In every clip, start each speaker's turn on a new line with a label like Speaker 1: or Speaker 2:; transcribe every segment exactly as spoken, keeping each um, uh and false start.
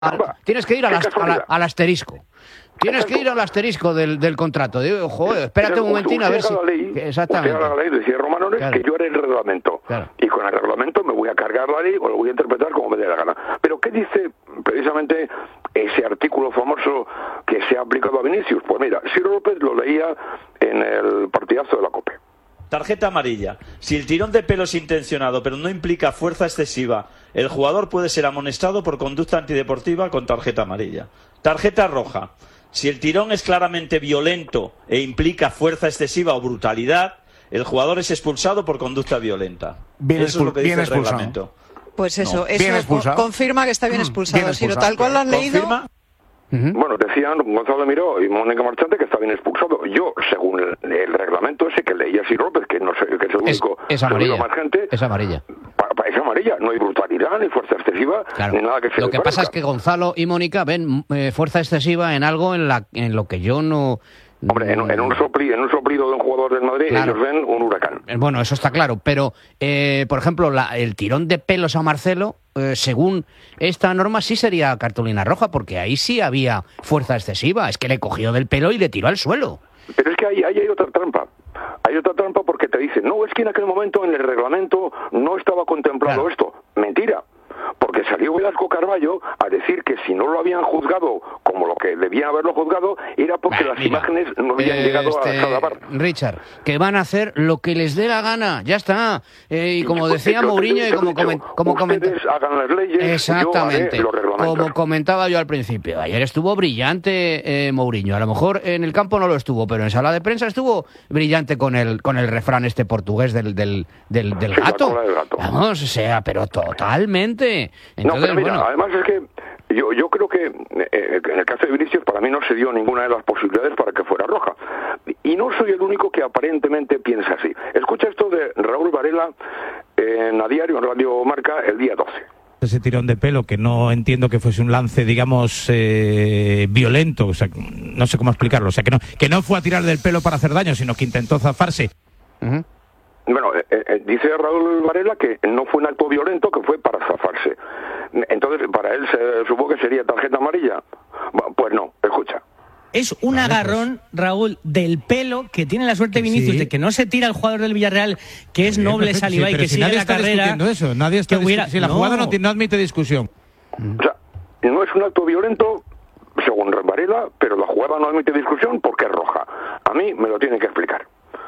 Speaker 1: Al, tienes que ir al, al, al asterisco. Tienes que ir al asterisco del, del contrato. Digo, joder, espérate un momentito a ver si...
Speaker 2: Ley,
Speaker 1: exactamente.
Speaker 2: Usted haga la ley, decía Romanones, claro, que yo haré el reglamento.
Speaker 1: Claro.
Speaker 2: Y con el reglamento me voy a cargar la ley o lo voy a interpretar como me dé la gana. Pero ¿qué dice precisamente ese artículo famoso que se ha aplicado a Vinicius? Pues mira, Ciro López lo leía en el partidazo de la COPE.
Speaker 3: Tarjeta amarilla. Si el tirón de pelo es intencionado pero no implica fuerza excesiva, el jugador puede ser amonestado por conducta antideportiva con tarjeta amarilla. Tarjeta roja. Si el tirón es claramente violento e implica fuerza excesiva o brutalidad, el jugador es expulsado por conducta violenta.
Speaker 4: Bien
Speaker 3: Eso es lo que dice el reglamento.
Speaker 5: Pues eso,
Speaker 3: No.
Speaker 5: eso confirma que está bien expulsado. Bien expulsado. Si tal cual lo has leído...
Speaker 3: ¿Confirma?
Speaker 2: Uh-huh. Bueno, decían Gonzalo Miró y Mónica Marchante que está bien expulsado. Yo, según el, el reglamento ese que leía Ciro López, que no sé, que es el único,
Speaker 1: es, es amarilla,
Speaker 2: más gente,
Speaker 1: es amarilla.
Speaker 2: Pa, pa, es amarilla, no hay brutalidad, ni fuerza excesiva,
Speaker 1: claro,
Speaker 2: ni nada que se
Speaker 1: Lo que
Speaker 2: parezca.
Speaker 1: pasa es que Gonzalo y Mónica ven eh, fuerza excesiva en algo en la en lo que yo no...
Speaker 2: Hombre, en, en, un sopli, en un soplido de un jugador del Madrid, claro, ellos ven un huracán.
Speaker 1: Bueno, eso está claro, pero, eh, por ejemplo, la, el tirón de pelos a Marcelo, eh, según esta norma, sí sería cartulina roja, porque ahí sí había fuerza excesiva. Es que le cogió del pelo y le tiró al suelo.
Speaker 2: Pero es que ahí, ahí hay otra trampa. Hay otra trampa porque te dicen, no, es que en aquel momento en el reglamento no estaba contemplado, claro, esto. Mentira. Porque salió Velasco Carballo a decir que si no lo habían juzgado como lo que debían haberlo juzgado, era porque bah, las mira, imágenes no habían eh, llegado este, a Salabar.
Speaker 1: Richard, que van a hacer lo que les dé la gana, ya está. Eh, y como decía Mourinho y como comentaba... Como
Speaker 2: ustedes hagan las leyes,
Speaker 1: exactamente,
Speaker 2: yo haré los reglamentos.
Speaker 1: Como comentaba yo al principio, ayer estuvo brillante eh, Mourinho. A lo mejor en el campo no lo estuvo, pero en sala de prensa estuvo brillante con el con el refrán este portugués del, del, del, del
Speaker 2: sí,
Speaker 1: gato.
Speaker 2: del gato.
Speaker 1: Vamos, o sea, pero totalmente. Entonces,
Speaker 2: no, pero mira,
Speaker 1: bueno,
Speaker 2: además es que yo, yo creo que eh, en el caso de Vinicius para mí no se dio ninguna de las posibilidades para que fuera roja. Y no soy el único que aparentemente piensa así. Escucha esto de Raúl Varela en A Diario, en Radio Marca, el día doce.
Speaker 4: Ese tirón de pelo, que no entiendo que fuese un lance, digamos, eh, violento, o sea, no sé cómo explicarlo, o sea, que no, que no fue a tirar del pelo para hacer daño, sino que intentó zafarse.
Speaker 1: Uh-huh.
Speaker 2: Bueno, eh, eh, dice Raúl Varela que no fue un acto violento, que fue para zafarse. Entonces, para él se supongo que sería tarjeta amarilla. Bueno, pues no, escucha.
Speaker 6: Es un vale, agarrón, pues, Raúl, del pelo que tiene la suerte Vinicius, sí, de que no se tira el jugador del Villarreal, que es sí, noble Saliba sí, y que si sigue
Speaker 4: nadie
Speaker 6: la
Speaker 4: está
Speaker 6: carrera.
Speaker 4: Discutiendo eso. Nadie está
Speaker 6: hubiera...
Speaker 4: Si la no. jugada no, no admite discusión.
Speaker 2: O sea, no es un acto violento, según Varela, pero la jugada no admite discusión porque es roja. A mí me lo tienen que explicar.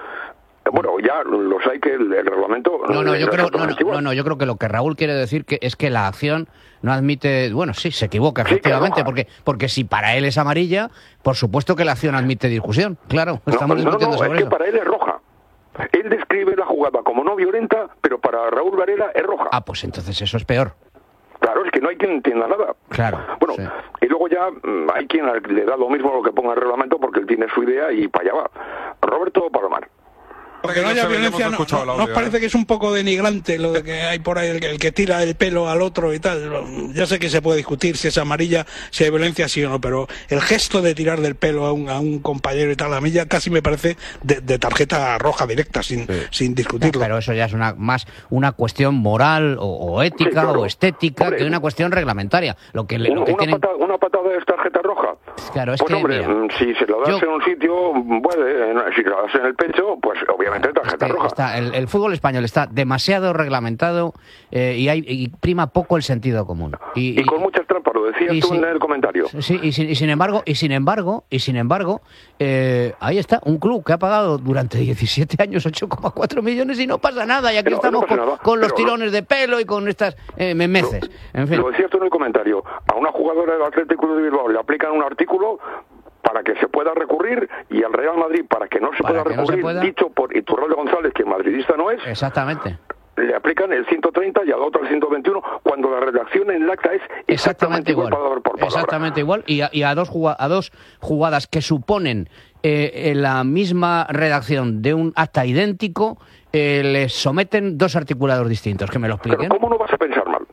Speaker 2: Bueno, ya los hay que el, el reglamento...
Speaker 1: No, no, yo creo, no, no, no, no, yo creo que lo que Raúl quiere decir que es que la acción no admite... Bueno, sí, se equivoca, sí, efectivamente, porque porque si para él es amarilla, por supuesto que la acción admite discusión. Claro, estamos
Speaker 2: no,
Speaker 1: discutiendo
Speaker 2: no, no,
Speaker 1: sobre
Speaker 2: es
Speaker 1: eso.
Speaker 2: Que para él es roja. Él describe la jugada como no violenta, pero para Raúl Varela es roja.
Speaker 1: Ah, pues entonces eso es peor.
Speaker 2: Claro, es que no hay quien entienda nada.
Speaker 1: Claro.
Speaker 2: Bueno,
Speaker 1: sí.
Speaker 2: Y luego ya hay quien le da lo mismo lo que ponga el reglamento porque él tiene su idea y para allá va. Roberto Palomar.
Speaker 7: Porque no haya violencia, no, no, ¿nos parece que es un poco denigrante lo de que hay por ahí, el, el que tira el pelo al otro y tal? Ya sé que se puede discutir si es amarilla, si hay violencia, sí o no, pero el gesto de tirar del pelo a un, a un compañero y tal, a mí ya casi me parece de, de tarjeta roja directa, sin, sí. sin discutirlo.
Speaker 1: Pero eso ya es una más una cuestión moral o, o ética sí, claro. o estética hombre, que una cuestión reglamentaria. Lo que,
Speaker 2: un,
Speaker 1: lo que
Speaker 2: una,
Speaker 1: tienen...
Speaker 2: patada, una patada es tarjeta roja.
Speaker 1: Claro, es
Speaker 2: pues
Speaker 1: que,
Speaker 2: hombre,
Speaker 1: mira,
Speaker 2: si se lo das
Speaker 1: yo...
Speaker 2: en un sitio, puede, si lo das en el pecho, pues obviamente tarjeta
Speaker 1: es que
Speaker 2: roja.
Speaker 1: Está, el, el fútbol español está demasiado reglamentado eh, y, hay, y prima poco el sentido común.
Speaker 2: Y, y con y, muchas trampas, lo decías tú si, en el comentario.
Speaker 1: Sí, y, sin, y sin embargo, y sin embargo, y sin embargo, eh, ahí está, un club que ha pagado durante diecisiete años ocho coma cuatro millones y no pasa nada. Y aquí pero, estamos no con, nada, con los tirones de pelo y con estas eh, memeces.
Speaker 2: Lo,
Speaker 1: en fin.
Speaker 2: Lo decías tú en el comentario. A una jugadora del Atlético de Bilbao le aplican un artículo para que se pueda recurrir y al Real Madrid para que no se
Speaker 1: para
Speaker 2: pueda recurrir,
Speaker 1: no se pueda...
Speaker 2: dicho por Iturralde González, que madridista no es.
Speaker 1: Exactamente.
Speaker 2: Le aplican el ciento treinta y a la otra el ciento veintiuno cuando la redacción en el acta es exactamente, exactamente igual, igual palabra por palabra.
Speaker 1: Exactamente igual y a, y a, dos, a dos jugadas que suponen eh, la misma redacción de un acta idéntico, eh, les someten dos articulados distintos. Que me lo expliquen.
Speaker 2: Pero ¿cómo no vas a pensar mal?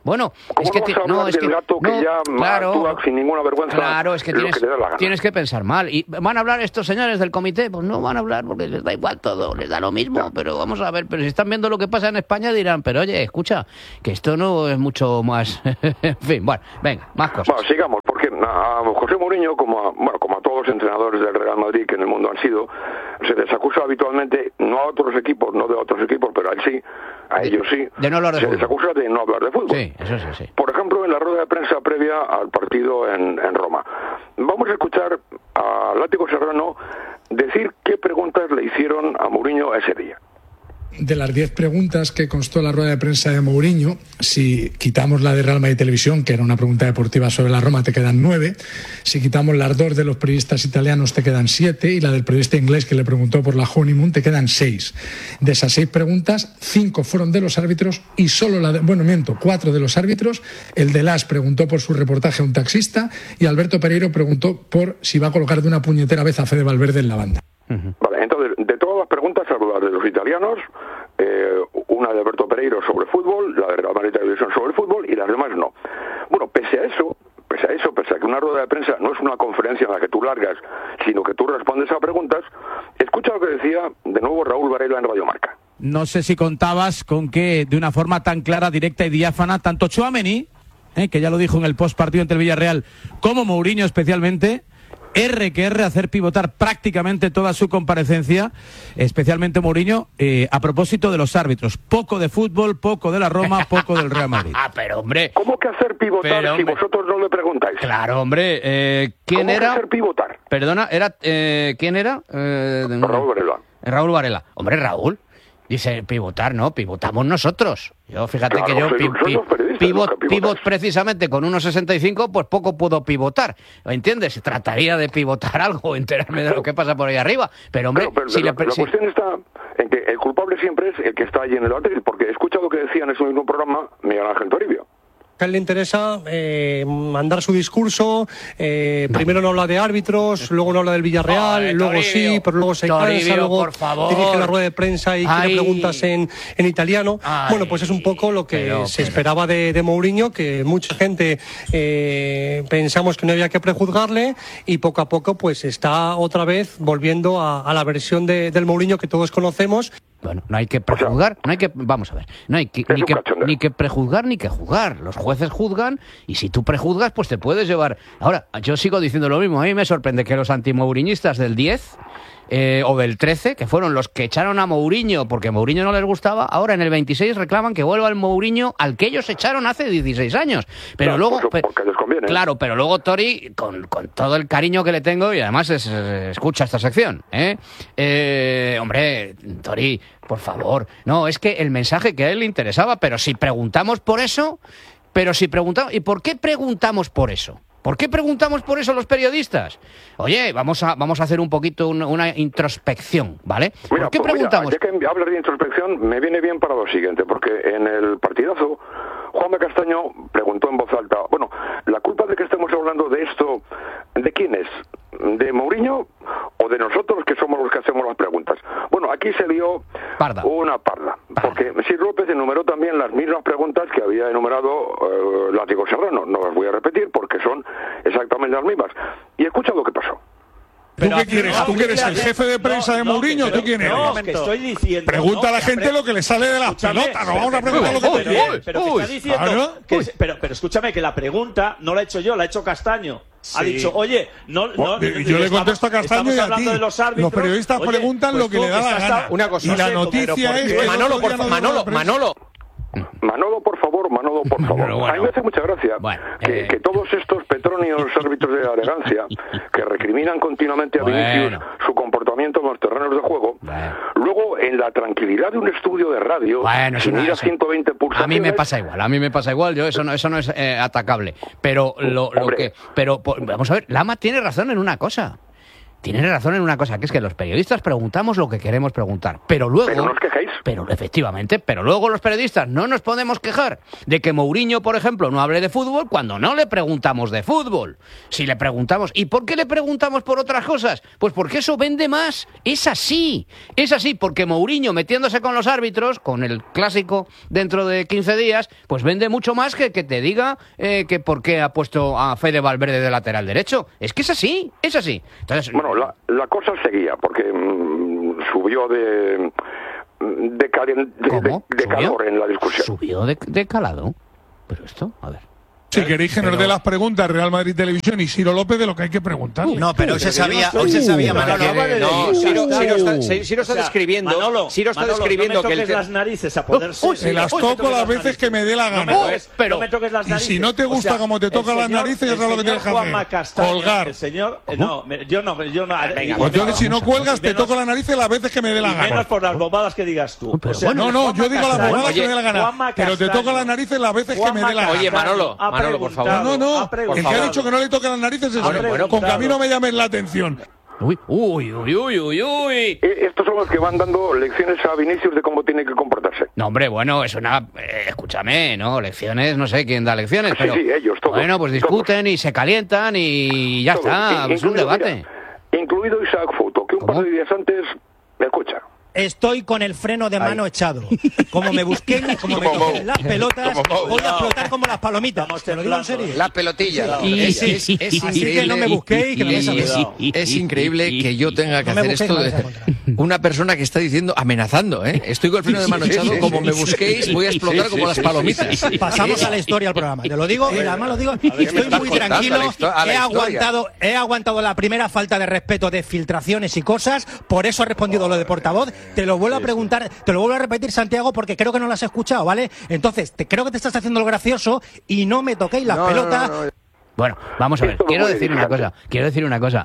Speaker 1: Bueno,
Speaker 2: ¿Cómo
Speaker 1: es que
Speaker 2: no vas a
Speaker 1: no,
Speaker 2: hablar
Speaker 1: es
Speaker 2: del
Speaker 1: que
Speaker 2: gato que
Speaker 1: no,
Speaker 2: ya
Speaker 1: claro,
Speaker 2: actúa sin ninguna vergüenza?
Speaker 1: Claro, es que tienes,
Speaker 2: que le da la gana.
Speaker 1: tienes que pensar mal. ¿Y van a hablar estos señores del comité? Pues no van a hablar porque les da igual todo, les da lo mismo. No. Pero vamos a ver, pero si están viendo lo que pasa en España dirán, pero oye, escucha, que esto no es mucho más... En fin, bueno, venga, más cosas.
Speaker 2: Bueno, sigamos, porque a José Mourinho, como a, bueno, como a todos los entrenadores del Real Madrid que en el mundo han sido, se les acusa habitualmente, no a otros equipos, no de otros equipos, pero a él sí, a
Speaker 1: de,
Speaker 2: ellos sí,
Speaker 1: de no hablar de
Speaker 2: se
Speaker 1: fútbol.
Speaker 2: les acusa de no hablar de fútbol.
Speaker 1: Sí, eso sí, sí.
Speaker 2: Por ejemplo, en la rueda de prensa previa al partido en, en Roma. Vamos a escuchar a Látigo Serrano decir qué preguntas le hicieron a Mourinho ese día.
Speaker 8: De las diez preguntas que constó en la rueda de prensa de Mourinho, si quitamos la de Real Madrid Televisión, que era una pregunta deportiva sobre la Roma, te quedan nueve. Si quitamos las dos de los periodistas italianos, te quedan siete. Y la del periodista inglés que le preguntó por la honeymoon, te quedan seis. De esas seis preguntas, cinco fueron de los árbitros y solo la de... Bueno, miento, cuatro de los árbitros. El de Las preguntó por su reportaje a un taxista y Alberto Pereiro preguntó por si va a colocar de una puñetera vez a Fede Valverde en la banda.
Speaker 2: Uh-huh. Vale, entonces, de todas las preguntas, salvo las de los italianos, eh, una de Alberto Pereiro sobre fútbol, la de Real Madrid Televisión sobre fútbol y las demás no. Bueno, pese a eso, pese a eso, pese a que una rueda de prensa no es una conferencia en la que tú largas, sino que tú respondes a preguntas, escucha lo que decía de nuevo Raúl Varela en Radio Marca.
Speaker 4: No sé si contabas con que de una forma tan clara, directa y diáfana, tanto Tchouaméni, eh, que ya lo dijo en el post partido ante el Villarreal, como Mourinho especialmente, R que R hacer pivotar prácticamente toda su comparecencia, especialmente Mourinho, eh, a propósito de los árbitros. Poco de fútbol, poco de la Roma, poco del Real Madrid.
Speaker 1: Ah, pero hombre...
Speaker 2: ¿Cómo que hacer pivotar pero, si vosotros no le preguntáis?
Speaker 1: Claro, hombre, eh, ¿quién
Speaker 2: ¿Cómo
Speaker 1: era?
Speaker 2: ¿Cómo que hacer pivotar?
Speaker 1: Perdona, era, eh, ¿quién era? Eh, de...
Speaker 2: Raúl Varela.
Speaker 1: Raúl Varela. Hombre, Raúl. Dice, pivotar, ¿no? Pivotamos nosotros. Yo, fíjate claro, que yo pi, pi, pivot, pivot precisamente con uno sesenta y cinco, pues poco puedo pivotar. ¿Entiendes? Trataría de pivotar algo, enterarme de lo que pasa por ahí arriba. Pero, hombre,
Speaker 2: pero, pero
Speaker 1: si
Speaker 2: la,
Speaker 1: le...
Speaker 2: la
Speaker 1: si...
Speaker 2: cuestión está en que el culpable siempre es el que está allí en el hotel, porque he escuchado que decía en ese mismo programa Miguel Ángel Toribio.
Speaker 9: A él le interesa eh, mandar su discurso, eh, primero no habla de árbitros, luego no habla del Villarreal, oh, luego Toribio, sí, pero luego se
Speaker 1: Toribio,
Speaker 9: cansa, luego
Speaker 1: por favor.
Speaker 9: dirige la rueda de prensa y Ay. quiere preguntas en, en italiano. Ay. Bueno, pues es un poco lo que pero, se pero. esperaba de, de Mourinho, que mucha gente eh, pensamos que no había que prejuzgarle y poco a poco pues está otra vez volviendo a, a la versión de, del Mourinho que todos conocemos.
Speaker 1: Bueno, no hay que prejuzgar, no hay que, vamos a ver, no hay que, ni, que, ni que prejuzgar ni que juzgar. Los jueces juzgan y si tú prejuzgas, pues te puedes llevar. Ahora, yo sigo diciendo lo mismo. A mí me sorprende que los antimouriñistas del diez eh, o del trece, que fueron los que echaron a Mourinho porque Mourinho no les gustaba, ahora en el veintiséis reclaman que vuelva el Mourinho al que ellos echaron hace dieciséis años. Pero
Speaker 2: claro,
Speaker 1: luego,
Speaker 2: pues, porque les conviene.
Speaker 1: Claro, pero luego Tori, con, con todo el cariño que le tengo, y además es, es, escucha esta sección, ¿eh? Eh, hombre, Tori, por favor. No, es que el mensaje que a él le interesaba, pero si preguntamos por eso, pero si preguntamos, ¿y por qué preguntamos por eso? ¿Por qué preguntamos por eso los periodistas? Oye, vamos a vamos a hacer un poquito una, una introspección, ¿vale?
Speaker 2: Mira,
Speaker 1: ¿Por qué
Speaker 2: pues
Speaker 1: preguntamos?
Speaker 2: Mira, ya que hablas de introspección, me viene bien para lo siguiente, porque en el partidazo, Juanma Castaño preguntó en voz alta, bueno, ¿la culpa de que estemos hablando de esto, de quién es? ¿De Mourinho o de nosotros que somos los que hacemos las preguntas? Bueno, aquí se dio
Speaker 1: parda.
Speaker 2: una parda, parda. Porque Sir López enumeró también las mismas preguntas que había enumerado eh, Látigo Serrano. No las voy a repetir porque son exactamente las mismas. Y escucha lo que pasó.
Speaker 7: ¿Tú qué quieres? ¿Tú que eres el jefe de prensa no, de Mourinho? No, ¿Tú quién eres?
Speaker 3: No, que estoy diciendo...
Speaker 7: Pregunta
Speaker 3: no,
Speaker 7: a la gente pre... lo que le sale de las pelotas. No vamos a preguntar lo que
Speaker 3: te quiere. Pero que está diciendo...
Speaker 7: ¿Claro?
Speaker 3: Que, pero, pero escúchame, que la pregunta no la he hecho yo, la ha hecho Castaño. Sí. Ha dicho, oye, no... no
Speaker 7: bueno, yo le contesto a Castaño y a ti.
Speaker 3: Los, árbitros,
Speaker 7: los periodistas
Speaker 3: oye,
Speaker 7: preguntan
Speaker 3: pues
Speaker 7: lo que le da la gana.
Speaker 6: Una cosa,
Speaker 7: y
Speaker 6: no
Speaker 7: la
Speaker 6: sé,
Speaker 7: noticia es que...
Speaker 6: Manolo, por favor, Manolo, Manolo...
Speaker 2: Manolo, por favor, Manolo, por favor.
Speaker 1: Bueno, bueno.
Speaker 2: A mí me hace mucha gracia
Speaker 1: bueno,
Speaker 2: que,
Speaker 1: eh...
Speaker 2: que todos estos petróneos árbitros de elegancia que recriminan continuamente a
Speaker 1: bueno.
Speaker 2: Vinicius su comportamiento en los terrenos de juego,
Speaker 1: bueno.
Speaker 2: luego en la tranquilidad de un estudio de radio,
Speaker 1: bueno,
Speaker 2: sin ir a ciento veinte pulsaciones...
Speaker 1: A mí me pasa igual, a mí me pasa igual, yo eso no, eso no es eh, atacable. Pero lo, lo que... Pero, vamos a ver, Lama tiene razón en una cosa. tienes razón en una cosa, que es que los periodistas preguntamos lo que queremos preguntar, pero luego...
Speaker 2: Pero no os quejáis.
Speaker 1: Pero efectivamente, pero luego los periodistas no nos podemos quejar de que Mourinho, por ejemplo, no hable de fútbol cuando no le preguntamos de fútbol. Si le preguntamos... ¿Y por qué le preguntamos por otras cosas? Pues porque eso vende más. Es así. Es así, porque Mourinho metiéndose con los árbitros, con el clásico dentro de quince días, pues vende mucho más que que te diga eh, que por qué ha puesto a Fede Valverde de lateral derecho. Es que es así, es así. Entonces,
Speaker 2: bueno, la, la cosa seguía, porque mmm, subió de... De, calen, de, de, de calor en la discusión.
Speaker 1: ¿Subió de, de calado? Pero esto, a ver.
Speaker 10: Si queréis que nos dé las preguntas Real Madrid Televisión y Ciro López de lo que hay que preguntar.
Speaker 11: No, pero hoy se sabía, hoy se sabía, Manolo. No, Ciro, Ciro está, Ciro está describiendo,
Speaker 3: Manolo,
Speaker 11: Ciro está
Speaker 3: Manolo,
Speaker 11: describiendo
Speaker 3: no me
Speaker 11: que el
Speaker 3: las narices a poder ser.
Speaker 10: Se las toco las veces que me dé la gana.
Speaker 3: No me toques, pero, no me toques las
Speaker 10: y
Speaker 3: narices.
Speaker 10: si no te gusta o sea, como te tocan las narices, ya sabes lo que tienes que hacer.
Speaker 3: Castaño,
Speaker 10: colgar.
Speaker 3: El señor, no, yo no, yo no.
Speaker 10: Venga, pues yo si no cuelgas te toco las narices las veces que me dé la gana.
Speaker 3: Menos por las bobadas que digas tú.
Speaker 10: No, no, yo digo las bobadas que me dé la gana. Pero te toco las narices las veces que me dé la gana.
Speaker 11: Oye, Manolo, Manolo, por favor.
Speaker 10: No, el que ha dicho que no le toquen las narices es bueno, bueno, con que a mí no me llames la atención.
Speaker 1: Uy, uy, uy, uy, uy, uy.
Speaker 2: Estos son los que van dando lecciones a Vinicius de cómo tiene que comportarse.
Speaker 1: No, hombre, bueno, es una... Eh, escúchame, ¿no? Lecciones, no sé quién da lecciones, pero...
Speaker 2: Sí, sí, ellos, todos.
Speaker 1: Bueno, pues discuten
Speaker 2: todos.
Speaker 1: Y se calientan y ya
Speaker 2: todos.
Speaker 1: está,
Speaker 2: In,
Speaker 1: es un debate.
Speaker 2: Mira, incluido Isaac Fouto, que un ¿Cómo? par de días antes me escucha.
Speaker 12: Estoy con el freno de mano Ay. echado. Como me busqué, como me toquen las pelotas, voy a explotar como las palomitas. Te lo digo en serio.
Speaker 11: Las pelotillas.
Speaker 12: Y, es, es, es, es Así que no me busquéis. Que
Speaker 11: y,
Speaker 12: me
Speaker 11: y, es increíble que yo tenga que no hacer esto de una persona que está diciendo, amenazando, ¿eh? Estoy con el freno de mano echado, como me busquéis, voy a explotar como las palomitas.
Speaker 12: Pasamos a la historia al programa. Te lo digo, y además lo digo, estoy muy tranquilo. He aguantado, he aguantado la primera falta de respeto de filtraciones y cosas, por eso he respondido lo de portavoz. Te lo vuelvo a preguntar, te lo vuelvo a repetir, Santiago, porque creo que no lo has escuchado, ¿vale? Entonces, te, creo que te estás haciendo lo gracioso y no me toquéis las no, pelotas. No, no, no.
Speaker 1: Bueno, vamos a ver, quiero decir una cosa, quiero decir una cosa.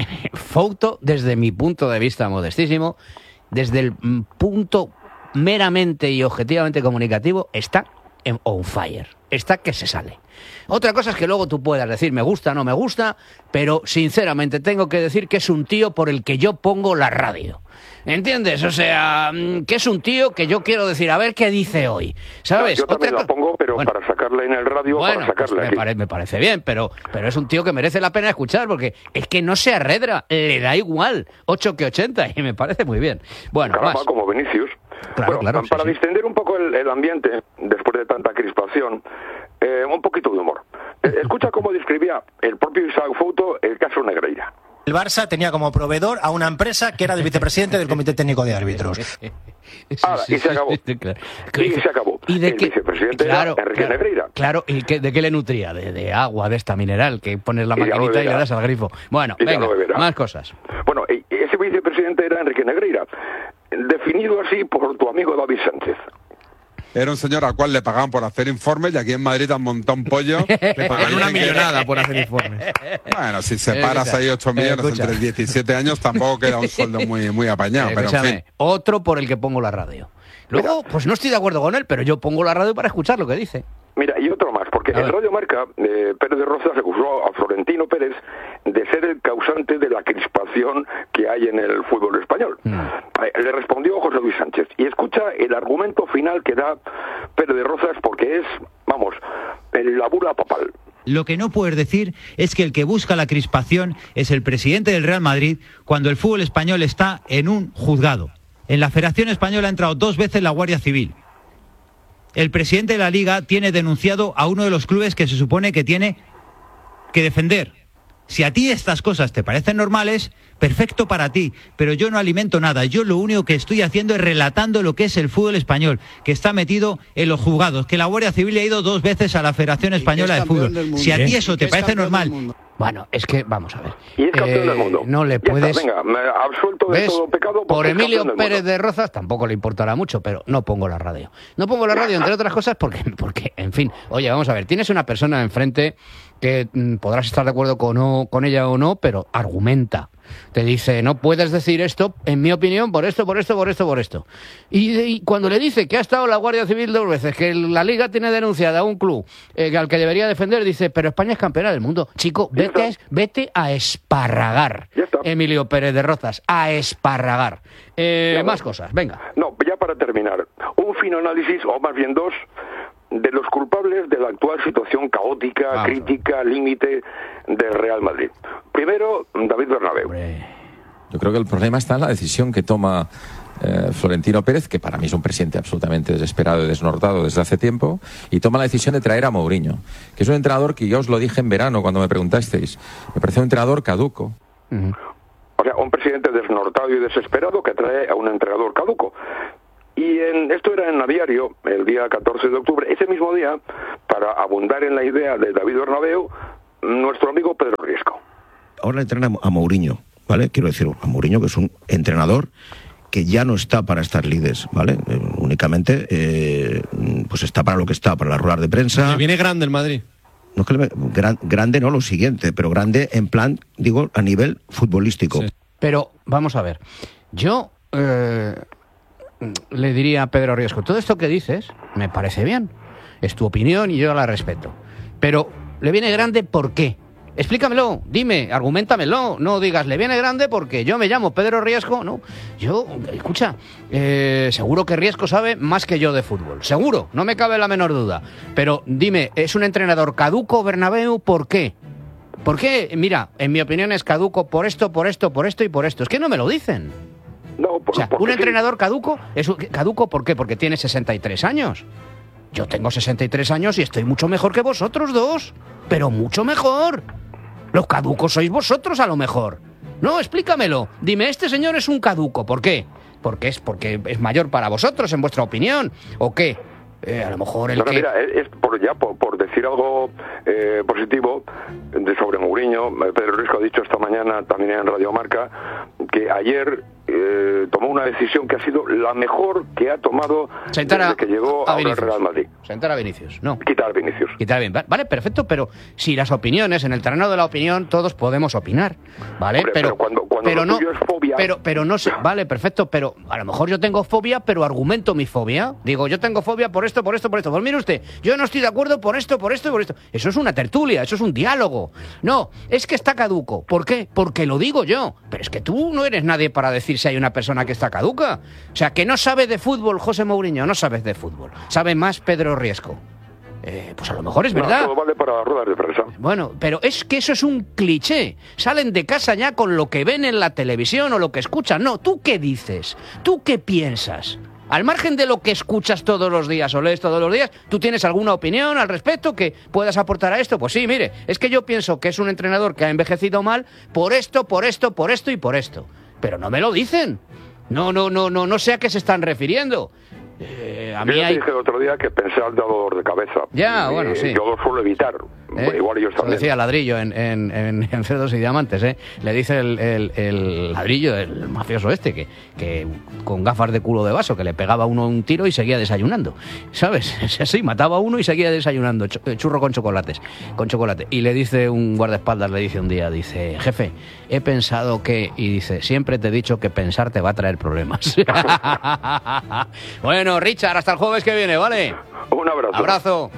Speaker 1: Fouto, desde mi punto de vista modestísimo, desde el punto meramente y objetivamente comunicativo, está en on fire. Está que se sale. Otra cosa es que luego tú puedas decir me gusta, no me gusta, pero sinceramente tengo que decir que es un tío por el que yo pongo la radio. ¿Entiendes? O sea, que es un tío que yo quiero decir, a ver qué dice hoy. ¿Sabes?
Speaker 2: No, yo también
Speaker 1: Otra
Speaker 2: la pongo, pero bueno, para sacarla en el radio,
Speaker 1: bueno,
Speaker 2: para sacarla
Speaker 1: pues me, pare, me parece bien, pero, pero es un tío que merece la pena escuchar, porque es que no se arredra, le da igual, ocho que ochenta, y me parece muy bien. Bueno,
Speaker 2: Caramba,
Speaker 1: más.
Speaker 2: como Vinicius.
Speaker 1: Claro,
Speaker 2: bueno,
Speaker 1: claro,
Speaker 2: para
Speaker 1: sí,
Speaker 2: distender sí. un poco el, el ambiente, después de tanta crispación, eh, un poquito de humor. Escucha cómo describía el propio Isaac Fouto el caso Negreira.
Speaker 12: El Barça tenía como proveedor a una empresa que era el vicepresidente del Comité Técnico de Árbitros.
Speaker 2: Ah, y se acabó.
Speaker 1: Claro.
Speaker 2: Y se acabó.
Speaker 1: ¿Y de
Speaker 2: el
Speaker 1: qué?
Speaker 2: vicepresidente
Speaker 1: claro,
Speaker 2: era Enrique
Speaker 1: claro,
Speaker 2: Negreira.
Speaker 1: Claro, ¿y qué, de qué le nutría? De, de agua, de esta mineral, que pones la y maquinita y le das al grifo. Bueno, y venga, más cosas.
Speaker 2: Bueno, ese vicepresidente era Enrique Negreira, definido así por tu amigo David Sánchez.
Speaker 13: Era un señor al cual le pagaban por hacer informes y aquí en Madrid han montado un pollo.
Speaker 4: Le pagan una millonada por hacer informes.
Speaker 13: Bueno, si separas ahí ocho millones Escucha. entre diecisiete años, tampoco queda un sueldo muy, muy apañado. Pero en fin.
Speaker 1: Otro por el que pongo la radio. Luego, Mira. pues no estoy de acuerdo con él, pero yo pongo la radio para escuchar lo que dice.
Speaker 2: Mira, y otro más, porque en Radio Marca, eh, Pérez de Rozas acusó a Florentino Pérez de ser el causante de la crispación que hay en el fútbol español. Mm. Le respondió José Luis Sánchez. Y escucha el argumento final que da Pérez de Rozas, porque es, vamos, la bula papal.
Speaker 14: Lo que no puedes decir es que el que busca la crispación es el presidente del Real Madrid cuando el fútbol español está en un juzgado. En la Federación Española ha entrado dos veces la Guardia Civil. El presidente de la Liga tiene denunciado a uno de los clubes que se supone que tiene que defender. Si a ti estas cosas te parecen normales, perfecto para ti, pero yo no alimento nada. Yo lo único que estoy haciendo es relatando lo que es el fútbol español, que está metido en los juzgados, que la Guardia Civil ha ido dos veces a la Federación Española de Fútbol. Si a ti eso te parece normal...
Speaker 1: Bueno, es que, vamos a ver.
Speaker 2: Y es campeón eh, del mundo.
Speaker 1: No le
Speaker 2: ya
Speaker 1: puedes...
Speaker 2: Está, venga, me absuelto de
Speaker 1: ¿Ves?
Speaker 2: todo pecado.
Speaker 1: Por Emilio Pérez de Rozas tampoco le importará mucho, pero no pongo la radio. No pongo la radio, entre otras cosas, porque, porque, en fin, oye, vamos a ver, tienes una persona enfrente que mm, podrás estar de acuerdo con, no, con ella o no, pero argumenta. Te dice, no puedes decir esto, en mi opinión, por esto, por esto, por esto, por esto. Y, y cuando le dice que ha estado la Guardia Civil dos veces, que la Liga tiene denunciada a un club eh, al que debería defender, dice, pero España es campeona del mundo. Chico, vete a, vete a esparragar. Emilio Pérez de Rozas, a esparragar. Eh, más cosas, venga.
Speaker 2: No, ya para terminar, un fino análisis, o más bien dos, de los culpables de la actual situación caótica, ah, crítica, límite del Real Madrid. Primero, David Bernabéu.
Speaker 15: Yo creo que el problema está en la decisión que toma eh, Florentino Pérez, que para mí es un presidente absolutamente desesperado y desnortado desde hace tiempo, y toma la decisión de traer a Mourinho, que es un entrenador que yo os lo dije en verano cuando me preguntasteis. Me parece un entrenador caduco.
Speaker 2: Uh-huh. O sea, un presidente desnortado y desesperado que trae a un entrenador caduco. Y en, esto era en Aviario, el día catorce de octubre. Ese mismo día, para abundar en la idea de David Bernabéu, nuestro amigo Pedro Riesco.
Speaker 16: Ahora entrena a Mourinho, ¿vale? Quiero decir, a Mourinho, que es un entrenador que ya no está para estar líderes, ¿vale? Eh, únicamente, eh, pues está para lo que está, para las ruedas de prensa.
Speaker 4: Le viene grande el Madrid.
Speaker 16: No es que le, gran, grande no lo siguiente, pero grande en plan, digo, a nivel futbolístico. Sí.
Speaker 1: Pero, vamos a ver, yo... Eh... le diría a Pedro Riesco, todo esto que dices me parece bien, es tu opinión y yo la respeto, pero le viene grande ¿por qué? Explícamelo, dime, argumentamelo, no digas le viene grande porque yo me llamo Pedro Riesco, no, yo, escucha, eh, seguro que Riesco sabe más que yo de fútbol, seguro, no me cabe la menor duda, pero dime, ¿es un entrenador caduco Bernabéu? ¿Por qué? ¿Por qué? Mira, en mi opinión es caduco por esto, por esto, por esto y por esto, es que no me lo dicen.
Speaker 2: No, por,
Speaker 1: o sea, un entrenador sí. caduco, es caduco ¿por qué? Porque tiene sesenta y tres años. Yo tengo sesenta y tres años y estoy mucho mejor que vosotros dos, pero mucho mejor. Los caducos sois vosotros a lo mejor. No, explícamelo. Dime, este señor es un caduco, ¿por qué? Porque es porque es mayor para vosotros, en vuestra opinión, ¿o qué? Eh, a lo mejor el
Speaker 2: no, no,
Speaker 1: que...
Speaker 2: mira, es por, ya por, por decir algo eh, positivo de sobre Mourinho. Pedro Riesco ha dicho esta mañana también en Radio Marca que ayer eh, tomó una decisión que ha sido la mejor que ha tomado
Speaker 1: Sentar
Speaker 2: desde
Speaker 1: a,
Speaker 2: que llegó
Speaker 1: a
Speaker 2: ahora al Real Madrid.
Speaker 1: Sentar a Vinicius, no.
Speaker 2: Quitar a Vinicius.
Speaker 1: Quitar a Vinicius. Vale, perfecto, pero si las opiniones, en el terreno de la opinión, todos podemos opinar, ¿vale?
Speaker 2: Hombre, pero, pero cuando, cuando
Speaker 1: pero
Speaker 2: lo
Speaker 1: no,
Speaker 2: tuyo es fobia...
Speaker 1: Pero, pero no sé, vale, perfecto, pero a lo mejor yo tengo fobia, pero argumento mi fobia. Digo, yo tengo fobia por esto, por esto, por esto. Pues mire usted, yo no estoy de acuerdo por esto, por esto y por esto. Eso es una tertulia, eso es un diálogo. No, es que está caduco. ¿Por qué? Porque lo digo yo. Pero es que tú no eres nadie para decir si hay una persona que está caduca. O sea, que no sabe de fútbol José Mourinho, no sabes de fútbol. Sabe más Pedro Riesco. Eh, pues a lo mejor es verdad.
Speaker 2: No, todo vale para ruedas de prensa.
Speaker 1: Bueno, pero es que eso es un cliché. Salen de casa ya con lo que ven en la televisión o lo que escuchan. No, ¿tú qué dices? ¿Tú qué piensas? Al margen de lo que escuchas todos los días o lees todos los días, ¿tú tienes alguna opinión al respecto que puedas aportar a esto? Pues sí, mire, es que yo pienso que es un entrenador que ha envejecido mal por esto, por esto, por esto y por esto. Pero no me lo dicen. No, no, no, no, no sé a qué se están refiriendo. Eh, a mí
Speaker 2: yo
Speaker 1: hay...
Speaker 2: dije el otro día que pensé al dolor de cabeza.
Speaker 1: Ya,
Speaker 2: y,
Speaker 1: bueno, sí.
Speaker 2: Yo lo suelo evitar. ¿Eh? Igual ellos también.
Speaker 1: Lo decía Ladrillo en, en, en, en Cerdos y Diamantes, ¿eh? Le dice el, el, el Ladrillo, el mafioso este, que, que con gafas de culo de vaso, que le pegaba a uno un tiro y seguía desayunando. ¿Sabes? Sí, mataba a uno y seguía desayunando. Churro con chocolates. Con chocolate. Y le dice un guardaespaldas, le dice un día, dice, jefe, he pensado que... Y dice, siempre te he dicho que pensar te va a traer problemas. Bueno, Richard, hasta el jueves que viene, ¿vale?
Speaker 2: Un abrazo.
Speaker 1: Abrazo.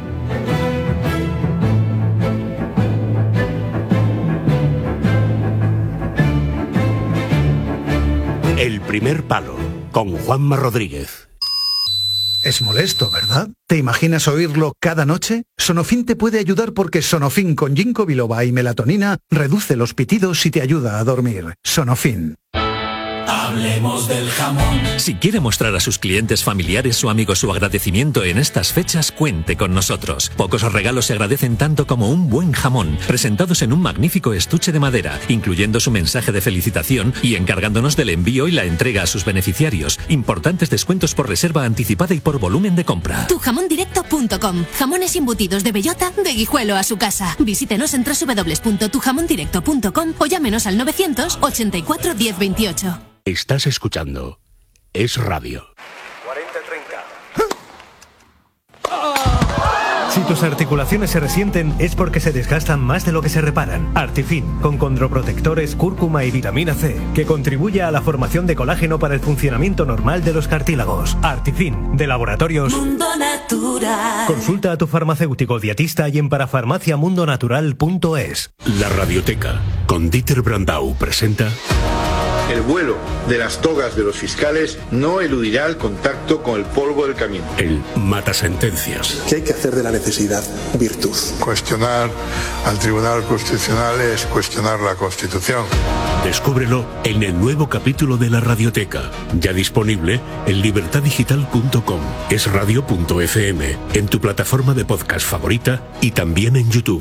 Speaker 17: El primer palo, con Juanma Rodríguez.
Speaker 18: Es molesto, ¿verdad? ¿Te imaginas oírlo cada noche? Sonofin te puede ayudar porque Sonofin con ginkgo biloba y melatonina reduce los pitidos y te ayuda a dormir. Sonofin.
Speaker 19: Hablemos del jamón. Si quiere mostrar a sus clientes familiares o amigos su agradecimiento en estas fechas, cuente con nosotros. Pocos regalos se agradecen tanto como un buen jamón, presentados en un magnífico estuche de madera, incluyendo su mensaje de felicitación y encargándonos del envío y la entrega a sus beneficiarios. Importantes descuentos por reserva anticipada y por volumen de compra.
Speaker 20: tu jamón directo punto com. Jamones embutidos de bellota, de Guijuelo a su casa. Visítenos en doble u doble u doble u punto tu jamón directo punto com o llámenos al novecientos ochenta y cuatro diez veintiocho.
Speaker 17: Estás escuchando Es Radio.
Speaker 21: cuarenta treinta. Si tus articulaciones se resienten es porque se desgastan más de lo que se reparan. Artifin, con condroprotectores, cúrcuma y vitamina C, que contribuye a la formación de colágeno para el funcionamiento normal de los cartílagos. Artifin, de Laboratorios
Speaker 22: Mundo Natural.
Speaker 21: Consulta a tu farmacéutico dietista y en parafarmaciamundonatural punto es.
Speaker 17: La Radioteca, con Dieter Brandau, presenta...
Speaker 23: El vuelo de las togas de los fiscales no eludirá el contacto con el polvo del camino.
Speaker 17: El matasentencias.
Speaker 23: ¿Qué hay que hacer de la necesidad virtud?
Speaker 24: Cuestionar al Tribunal Constitucional es cuestionar la Constitución.
Speaker 17: Descúbrelo en el nuevo capítulo de La Radioteca, ya disponible en libertad digital punto com, es radio punto efe eme, en tu plataforma de podcast favorita y también en YouTube.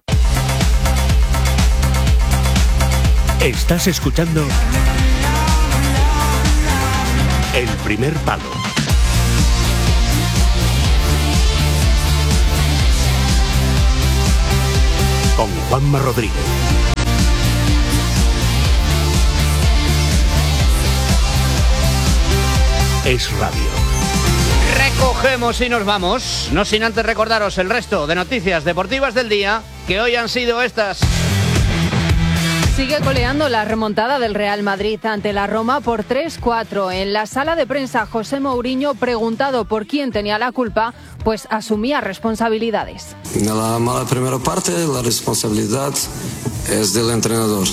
Speaker 17: Estás escuchando El Primer Palo. Con Juanma Rodríguez. Es radio.
Speaker 1: Recogemos y nos vamos, no sin antes recordaros el resto de noticias deportivas del día, que hoy han sido estas.
Speaker 25: Sigue coleando la remontada del Real Madrid ante la Roma por tres cuatro. En la sala de prensa, José Mourinho, preguntado por quién tenía la culpa, pues asumía responsabilidades.
Speaker 26: En la mala primera parte, la responsabilidad es del entrenador.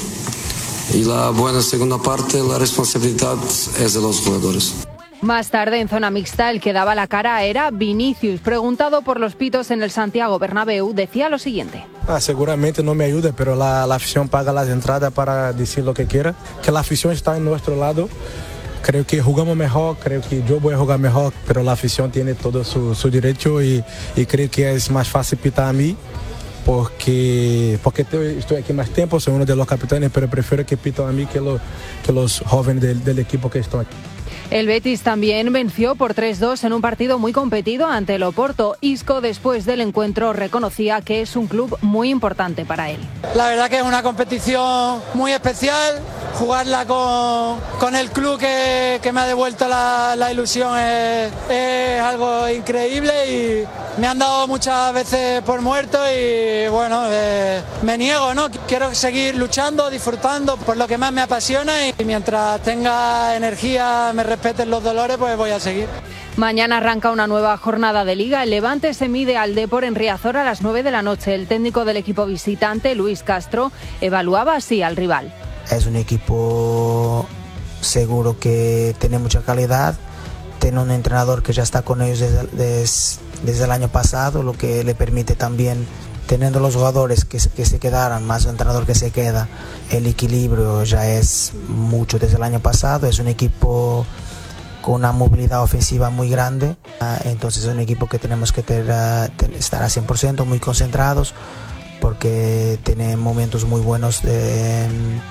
Speaker 26: Y la buena segunda parte, la responsabilidad es de los jugadores.
Speaker 25: Más tarde, en zona mixta, el que daba la cara era Vinicius. Preguntado por los pitos en el Santiago Bernabéu, decía lo siguiente.
Speaker 27: Ah, seguramente no me ayuda, pero la, la afición paga las entradas para decir lo que quiera. Que la afición está en nuestro lado. Creo que jugamos mejor, creo que yo voy a jugar mejor, pero la afición tiene todo su, su derecho y, y creo que es más fácil pitar a mí. Porque, porque estoy aquí más tiempo, soy uno de los capitanes, pero prefiero que pitan a mí que, lo, que los jóvenes del, del equipo que están aquí.
Speaker 25: El Betis también venció por tres dos en un partido muy competido ante el Oporto. Isco, después del encuentro, reconocía que es un club muy importante para él.
Speaker 28: La verdad que es una competición muy especial. Jugarla con, con el club que, que me ha devuelto la, la ilusión es, es algo increíble y me han dado muchas veces por muerto y bueno, eh, me niego, ¿no? Quiero seguir luchando, disfrutando por lo que más me apasiona y mientras tenga energía, me respeten los dolores, pues voy a seguir.
Speaker 25: Mañana arranca una nueva jornada de Liga. El Levante se mide al Depor en Riazor a las nueve de la noche. El técnico del equipo visitante, Luis Castro, evaluaba así al rival.
Speaker 29: Es un equipo seguro que tiene mucha calidad, tiene un entrenador que ya está con ellos desde, desde, desde el año pasado, lo que le permite también, teniendo los jugadores que, que se quedaran, más el entrenador que se queda, el equilibrio ya es mucho desde el año pasado. Es un equipo con una movilidad ofensiva muy grande, entonces es un equipo que tenemos que ter, estar a cien por ciento, muy concentrados, porque tiene momentos muy buenos de...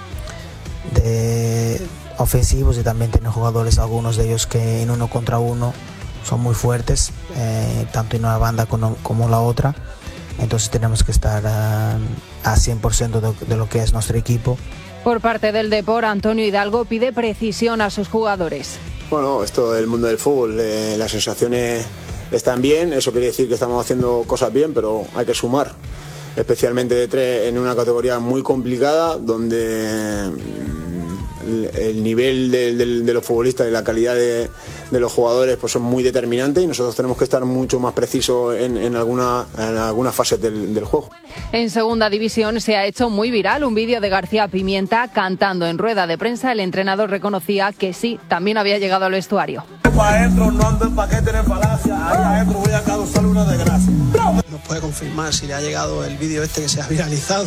Speaker 29: de ofensivos y también tienen jugadores, algunos de ellos que en uno contra uno son muy fuertes, eh, tanto en una banda como, como la otra. Entonces tenemos que estar uh, a cien por ciento de, de lo que es nuestro equipo.
Speaker 25: Por parte del Depor, Antonio Hidalgo pide precisión a sus jugadores.
Speaker 30: Bueno, esto del mundo del fútbol, eh, las sensaciones están bien, eso quiere decir que estamos haciendo cosas bien, pero hay que sumar. Especialmente de tres en una categoría muy complicada donde el nivel de, de, de los futbolistas y la calidad de, de los jugadores pues son muy determinantes y nosotros tenemos que estar mucho más precisos en, en, alguna, en algunas fases del, del juego.
Speaker 25: En segunda división se ha hecho muy viral un vídeo de García Pimienta cantando en rueda de prensa. El entrenador reconocía que sí, también había llegado al vestuario.
Speaker 31: Para adentro, no ando en paquete de falacia, ahí adentro voy a causar una desgracia.
Speaker 32: ¿No puede confirmar si le ha llegado el vídeo este que se ha viralizado?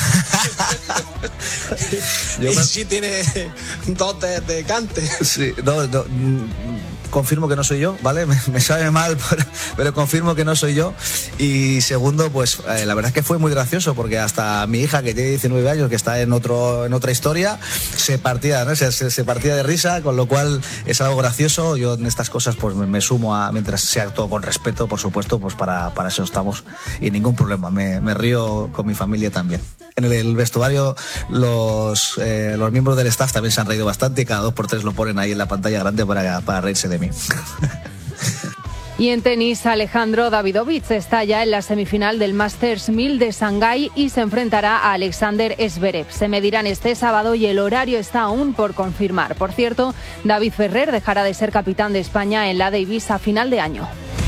Speaker 32: Y me... sí tiene dotes de cante.
Speaker 33: Sí, no, no, confirmo que no soy yo, ¿vale? Me, me sabe mal, pero, pero confirmo que no soy yo. Y segundo, pues eh, la verdad es que fue muy gracioso porque hasta mi hija, que tiene diecinueve años, que está en otro en otra historia, se partía, ¿no? se, se, se partía de risa, con lo cual es algo gracioso. Yo en estas cosas pues me, me sumo a, mientras sea todo con respeto, por supuesto, pues para, para eso estamos y ningún problema. Me, me río con mi familia también. En el, el vestuario los, eh, los miembros del staff también se han reído bastante y cada dos por tres lo ponen ahí en la pantalla grande para, para reírse de mí.
Speaker 25: Y en tenis, Alejandro Davidovich está ya en la semifinal del Masters mil de Shanghái y se enfrentará a Alexander Zverev. Se medirán este sábado y el horario está aún por confirmar. Por cierto, David Ferrer dejará de ser capitán de España en la Davis a final de año.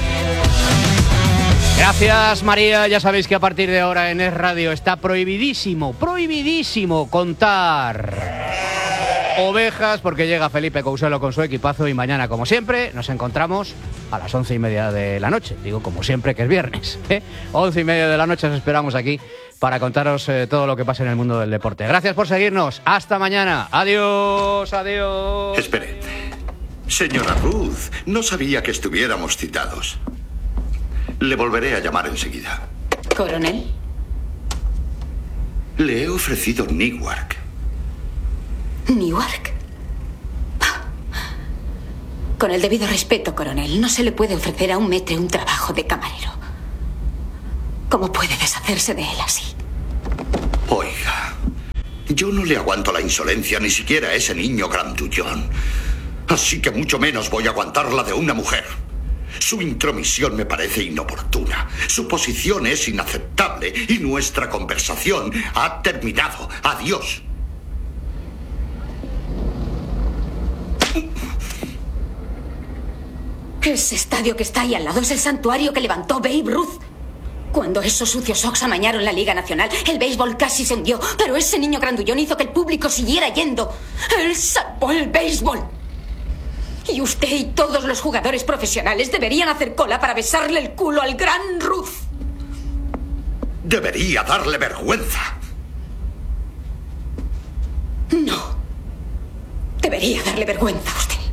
Speaker 1: Gracias, María. Ya sabéis que a partir de ahora en Es Radio está prohibidísimo, prohibidísimo contar ovejas, porque llega Felipe Couselo con su equipazo y mañana, como siempre, nos encontramos a las once y media de la noche. Digo, como siempre, que es viernes, ¿eh? Once y media de la noche os esperamos aquí para contaros eh, todo lo que pasa en el mundo del deporte. Gracias por seguirnos. Hasta mañana. Adiós, adiós.
Speaker 3: Espere. Señora Ruth, no sabía que estuviéramos citados. Le volveré a llamar enseguida.
Speaker 4: ¿Coronel?
Speaker 3: Le he ofrecido Newark.
Speaker 4: ¿Newark? Con el debido respeto, coronel, no se le puede ofrecer a un maître un trabajo de camarero. ¿Cómo puede deshacerse de él así?
Speaker 3: Oiga, yo no le aguanto la insolencia ni siquiera a ese niño grandullón. Así que mucho menos voy a aguantarla de una mujer. Su intromisión me parece inoportuna. Su posición es inaceptable y nuestra conversación ha terminado. Adiós.
Speaker 4: Ese estadio que está ahí al lado es el santuario que levantó Babe Ruth. Cuando esos sucios Sox amañaron la Liga Nacional, el béisbol casi se hundió, pero ese niño grandullón hizo que el público siguiera yendo. Él salvó el béisbol. Y usted y todos los jugadores profesionales deberían hacer cola para besarle el culo al gran Ruth.
Speaker 3: Debería darle vergüenza.
Speaker 4: No. Debería darle vergüenza a usted.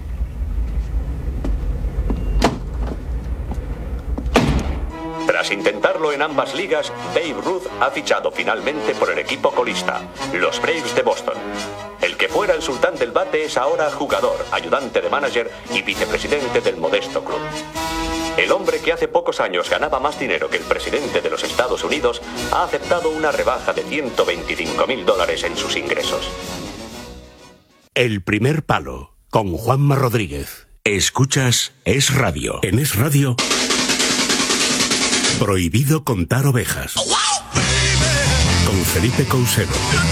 Speaker 5: Tras intentarlo en ambas ligas, Babe Ruth ha fichado finalmente por el equipo colista, los Braves de Boston. El que fuera el sultán del bate es ahora jugador, ayudante de manager y vicepresidente del modesto club. El hombre que hace pocos años ganaba más dinero que el presidente de los Estados Unidos ha aceptado una rebaja de ciento veinticinco mil dólares en sus ingresos.
Speaker 17: El primer palo, con Juanma Rodríguez. Escuchas Es Radio. En Es Radio, prohibido contar ovejas. Con Felipe Couselo.